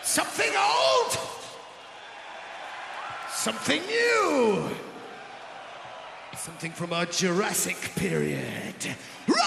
Something old, something new, something from our Jurassic period.